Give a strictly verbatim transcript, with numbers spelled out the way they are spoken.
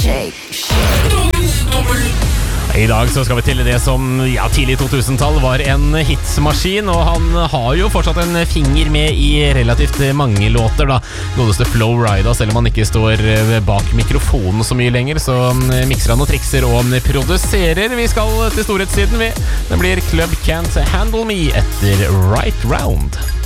I dag så skal vi til det som ja, tidlig to-tusen-tall var en hitsmaskin, og han har jo fortsatt en finger med i relativt mange låter da. Godeste Flo Rida, selv om han ikke står bak mikrofonen så mye lenger, så mikser han og trikser og produserer. Vi skal til storhetssiden, vi. Det blir Club Can't Handle Me etter Right Round.